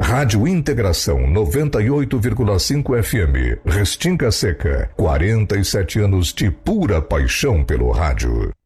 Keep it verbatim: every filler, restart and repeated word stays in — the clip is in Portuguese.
Rádio Integração noventa e oito vírgula cinco F M, Restinga Seca, quarenta e sete anos de pura paixão pelo rádio.